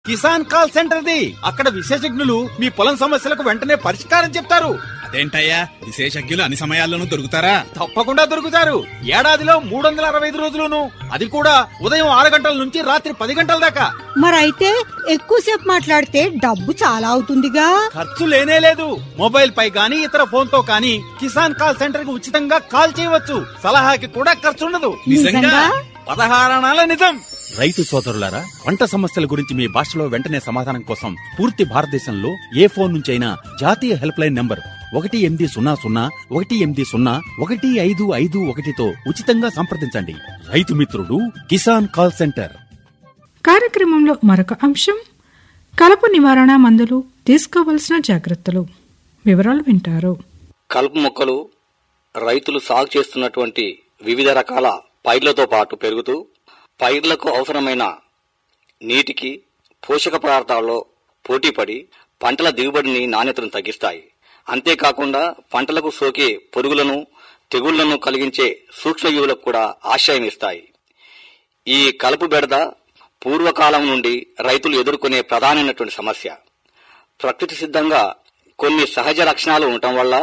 Kisan call centre the. అక్కడ విశేషజ్ఞులు మీ పొలం సమస్యలకు వెంటనే పరిష్కారం చెప్తారు. అదేంటయ్యా, విశేషజ్ఞులు అన్ని సమయాల్లోనూ దొరుకుతారా? తప్పకుండా దొరుకుతారు. ఏడాదిలో 365 రోజులును, అది కూడా ఉదయం 6 గంటల నుంచి రాత్రి 10 గంటల దాకా. మరైతే ఎక్కువసేపు మాట్లాడితే డబ్బు చాలా అవుతుందిగా. ఖర్చు లేనే లేదు. మొబైల్ పై గానీ ఇతర ఫోన్ తో కానీ కిసాన్ కాల్ సెంటర్ కి ఉచితంగా కాల్ చేయవచ్చు. సలహాకి కూడా ఖర్చు ఉండదు. నిజంగా 16 అణాల నిజం. రైతు సోదరులారా, పంట సమస్యల గురించి మీ భాషలో వెంటనే సమాధానం కోసం పూర్తి భారతదేశంలో ఏ ఫోన్ నుంచైనా జాతీయ హెల్ప్ లైన్ నంబర్ 1800-180-1551తో ఉచితంగా సంప్రదించండి. రైతు మిత్రుడు కిసాన్ కాల్ సెంటర్. కార్యక్రమంలో మరొక అంశం, కలుపు నివారణ మందులు, తీసుకోవలసిన జాగ్రత్తలు. వివరాలు వింటారు. కలుపు మొక్కలు రైతులు సాగు చేస్తున్నటువంటి వివిధ రకాల పైర్లతో పాటు పెరుగుతూ పైర్లకు అవసరమైన నీటికి, పోషక పదార్థాల్లో పోటీపడి పంటల దిగుబడిని, నాణ్యతను తగ్గిస్తాయి. అంతేకాకుండా పంటలకు సోకే పురుగులను, తెగుళ్లను కలిగించే సూక్ష్మజీవులకు కూడా ఆశ్రయం ఇస్తాయి. ఈ కలుపు బెడద పూర్వకాలం నుండి రైతులు ఎదుర్కొనే ప్రధానమైనటువంటి సమస్య. ప్రకృతి సిద్ధంగా కొన్ని సహజ లక్షణాలు ఉండటం వల్ల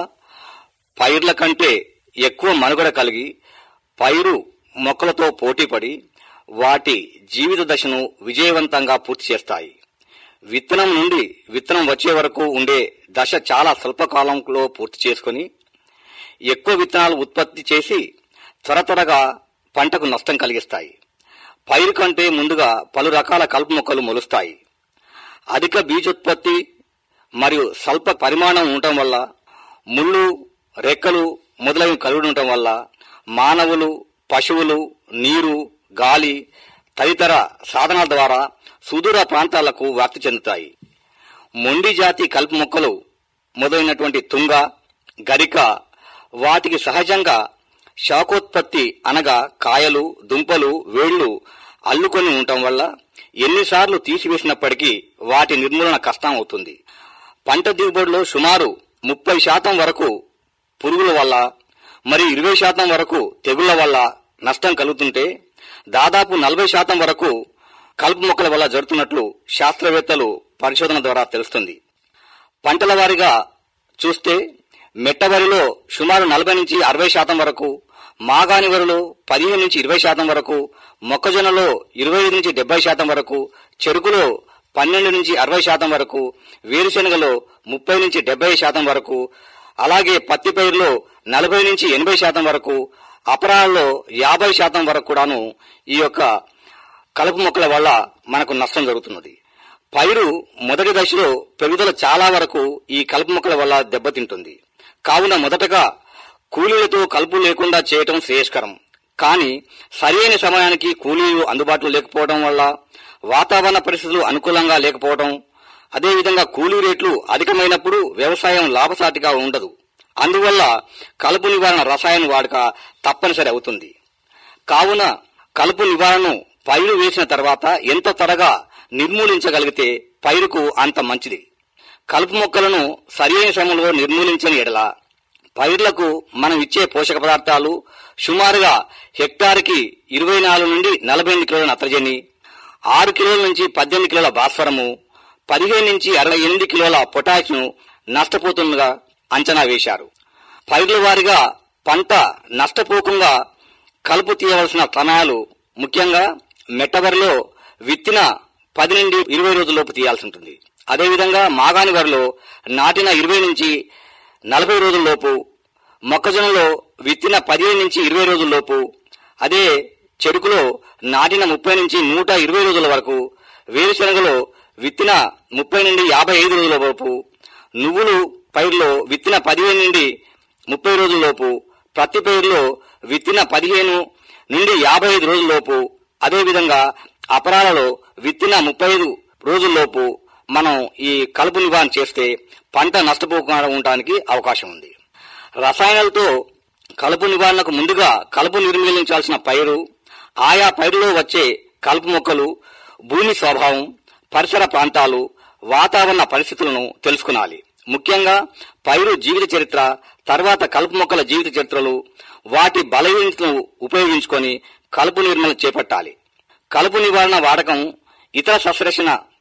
పైర్ల కంటే ఎక్కువ మనుగడ కలిగి పైరు మొక్కలతో పోటీపడి వాటి జీవిత దశను విజయవంతంగా పూర్తి చేస్తాయి. విత్తనం నుండి విత్తనం వచ్చే వరకు ఉండే దశ చాలా స్వల్పకాలంలో పూర్తి చేసుకుని ఎక్కువ విత్తనాలు ఉత్పత్తి చేసి త్వరగా పంటకు నష్టం కలిగిస్తాయి. పైరు కంటే ముందుగా పలు రకాల కలుపు మొక్కలు మొలుస్తాయి. అధిక బీజోత్పత్తి మరియు స్వల్ప పరిమాణం ఉండటం వల్ల, ముళ్ళు, రెక్కలు మొదలైనవి కలిగి ఉండటం వల్ల మానవులు, పశువులు, నీరు, గాలి తదితర సాధనాల ద్వారా సుదూర ప్రాంతాలకు వ్యాప్తి చెందుతాయి. మొండి జాతి కలుపు మొక్కలు మొదలైనటువంటి తుంగ, గరిక వాటికి సహజంగా శాఖోత్పత్తి అనగా కాయలు, దుంపలు, వేళ్లు అల్లుకొని ఉండటం వల్ల ఎన్నిసార్లు తీసివేసినప్పటికీ వాటి నిర్మూలన కష్టం అవుతుంది. పంట దిగుబడిలో సుమారు 30% వరకు పురుగుల వల్ల మరి 20% వరకు తెగుళ్ల వల్ల నష్టం కలుగుతుంటే దాదాపు 40% వరకు కలుపు మొక్కల వల్ల జరుగుతున్నట్లు శాస్త్రవేత్తలు పరిశోధన ద్వారా తెలుస్తుంది. పంటల వారీగా చూస్తే మెట్ట వరిలో సుమారు 40-60% వరకు, మాగాని వరిలో 15-20% వరకు, మొక్కజొన్నలో 25-70% వరకు, చెరుకులో 12-60% వరకు, వేరుశెనగలో 30-70% వరకు, అలాగే పత్తి పైరులో 40-80% వరకు, అపరాలలో 50% వరకు కూడాను ఈ యొక్క కలుపు మొక్కల వల్ల మనకు నష్టం జరుగుతున్నది. పైరు మొదటి దశలో పెరుగుదల చాలా వరకు ఈ కలుపు మొక్కల వల్ల దెబ్బతింటుంది. కావున మొదటగా కూలీలతో కలుపు లేకుండా చేయటం శ్రేయస్కరం. కానీ సరైన సమయానికి కూలీలు అందుబాటులో లేకపోవడం వల్ల, వాతావరణ పరిస్థితులు అనుకూలంగా లేకపోవడం, అదేవిధంగా కూలీ రేట్లు అధికమైనప్పుడు వ్యవసాయం లాభసాటిగా ఉండదు. అందువల్ల కలుపు నివారణ రసాయన వాడక తప్పనిసరి అవుతుంది. కావున కలుపు నివారణను పైరు వేసిన తర్వాత ఎంత త్వరగా నిర్మూలించగలిగితే పైరుకు అంత మంచిది. కలుపు మొక్కలను సరైన సమయంలో నిర్మూలించని ఎడల పైర్లకు మనం ఇచ్చే పోషక పదార్థాలు సుమారుగా హెక్టార్కి 24-48 కిలోల నత్రజని, 6 కిలోల నుంచి 18 కిలోల భాస్వరము, 15-68 కిలోల పొటాషియం నష్టపోతుండగా అంచనా వేశారు. పైర్ల వారీగా పంట నష్టపోకుండా కలుపు తీయవలసిన సమయాలు ముఖ్యంగా మెట్టవరిలో విత్తిన 10-20 రోజుల్లోపు తీయాల్సి ఉంటుంది. అదేవిధంగా మాగాని వరిలో నాటిన 20-40 రోజుల్లోపు, మొక్కజొన్నలో విత్తిన 15-20 రోజుల్లోపు, అదే చెరుకులో నాటిన 30-120 రోజుల వరకు, వేరుశెనగలో విత్తిన 30-55 రోజుల వరకు, నువ్వులు పైరులో విత్తిన 15-30 రోజుల్లోపు, ప్రతి పైరులో విత్తిన 15-55 రోజుల్లోపు, అదేవిధంగా అపరాలలో విత్తిన 35 రోజుల్లోపు మనం ఈ కలుపు నివారణ చేస్తే పంట నష్టపోకుండా ఉండడానికి అవకాశం ఉంది. రసాయనాలతో కలుపు నివారణకు ముందుగా కలుపు నిర్మూలించాల్సిన పైరు, ఆయా పైరులో వచ్చే కలుపు మొక్కలు, భూమి స్వభావం, పరిసర ప్రాంతాలు, వాతావరణ పరిస్థితులను తెలుసుకునాలి. ముఖ్యంగా పైరు జీవిత చరిత్ర, తర్వాత కలుపు మొక్కల జీవిత చరిత్రలు, వాటి బలహీనతను ఉపయోగించుకొని కలుపు నిర్మూలన చేపట్టాలి. కలుపు నివారణ వాడకం ఇతర సస్యరక్షణ